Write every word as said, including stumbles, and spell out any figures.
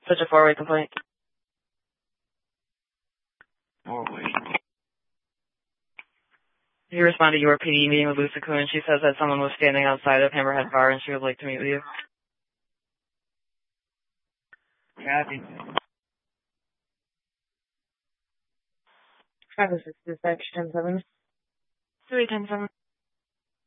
Such a four-way complaint. Four-way. You responded you were P D meeting with Luciku, and she says that someone was standing outside of Hammerhead Bar and she would like to meet with you. Yeah, I think so. Five oh six dispatch ten seven. Three ten seven.